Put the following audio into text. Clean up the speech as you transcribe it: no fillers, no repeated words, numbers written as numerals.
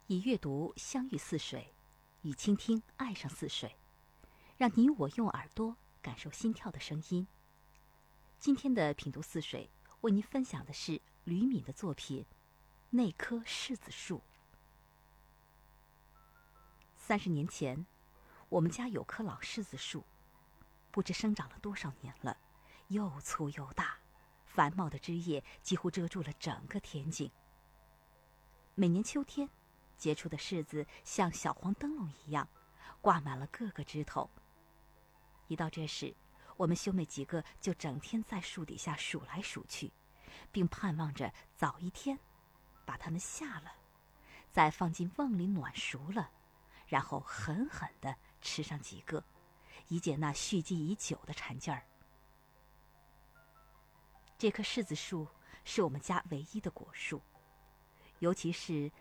以阅读相遇似水，以倾听爱上似水，让你我用耳朵感受心跳的声音。今天的品读似水，为您分享的是吕敏的作品《那棵柿子树》。30年前，我们家有棵老柿子树，不知生长了多少年了，又粗又大，繁茂的枝叶几乎遮住了整个天井。每年秋天，结出的柿子像小黄灯笼一样，挂满了各个枝头。一到这时，我们兄妹几个就整天在树底下数来数去，并盼望着早一天把它们下了，再放进瓮里暖熟了，然后狠狠地吃上几个，以解那蓄积已久的馋劲儿。这棵柿子树是我们家唯一的果树，尤其是